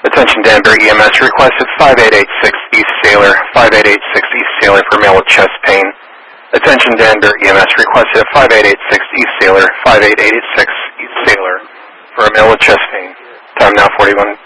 Attention Danbury EMS requested 5886 East Sailor, 5886 East Sailor for male with chest pain. Attention Danbury EMS requested 5886 East Sailor, 5886 East Sailor for a male with chest pain. Time now 41